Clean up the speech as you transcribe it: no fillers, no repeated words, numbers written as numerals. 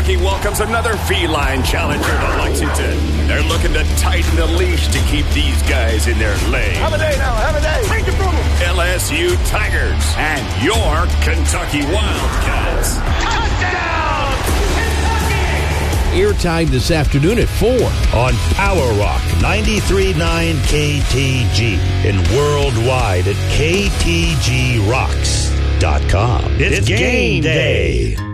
Kentucky welcomes another feline challenger to Lexington. They're looking to tighten the leash to keep these guys in their lane. Have a day now, have a day. Take it from them. LSU Tigers and your Kentucky Wildcats. Touchdown, Kentucky! Airtime this afternoon at 4 on Power Rock 93.9 KTG and worldwide at ktgrocks.com. It's game day.